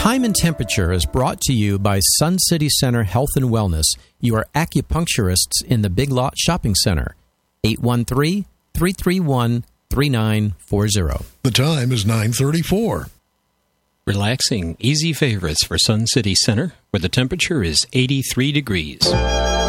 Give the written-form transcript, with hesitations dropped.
Time and Temperature is brought to you by Sun City Center Health and Wellness, your acupuncturists in the Big Lot Shopping Center. 813-331-3940. The time is 9:34. Relaxing, easy favorites for Sun City Center, where the temperature is 83 degrees.